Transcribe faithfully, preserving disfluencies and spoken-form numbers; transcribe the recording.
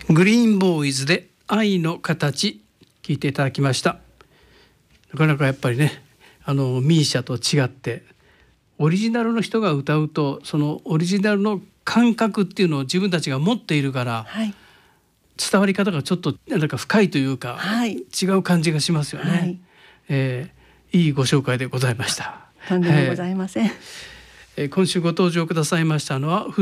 グリーンボーイズで愛の形聞いていただきました。なかなかやっぱりね、あのミーシャと違ってオリジナルの人が歌うと、そのオリジナルの感覚っていうのを自分たちが持っているから、 はい、 伝わり方がちょっとなんか深いというか、 はい、 違う感じがしますよね。はい、えー、いいご紹介でございました。 とんでもございません。 えー、今週ご登場くださいましたのは